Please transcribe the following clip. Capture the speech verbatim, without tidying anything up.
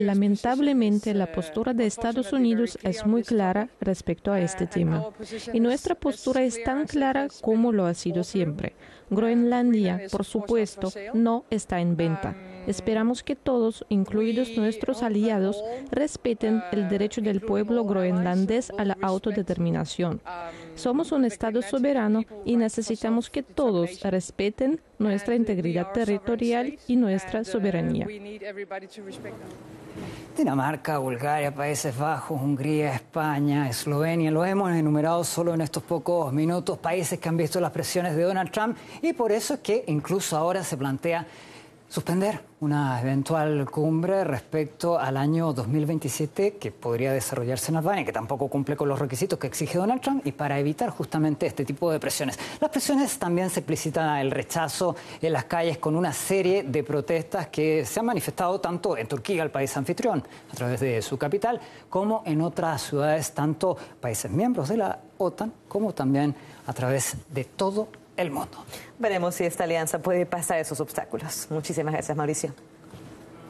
Lamentablemente, la postura de Estados Unidos es muy clara respecto a este tema. Y nuestra postura es tan clara como lo ha sido siempre. Groenlandia, por supuesto, no está en venta. Esperamos que todos, incluidos nuestros aliados, respeten el derecho del pueblo groenlandés a la autodeterminación. Somos un Estado soberano y necesitamos que todos respeten nuestra integridad territorial y nuestra soberanía. Dinamarca, Bulgaria, Países Bajos, Hungría, España, Eslovenia, lo hemos enumerado solo en estos pocos minutos, países que han visto las presiones de Donald Trump, y por eso es que incluso ahora se plantea suspender una eventual cumbre respecto al año dos mil veintisiete que podría desarrollarse en Albania, que tampoco cumple con los requisitos que exige Donald Trump, y para evitar justamente este tipo de presiones. Las presiones también se explicitan el rechazo en las calles con una serie de protestas que se han manifestado tanto en Turquía, el país anfitrión, a través de su capital, como en otras ciudades, tanto países miembros de la OTAN como también a través de todo el mundo. Veremos si esta alianza puede pasar esos obstáculos. Muchísimas gracias, Mauricio.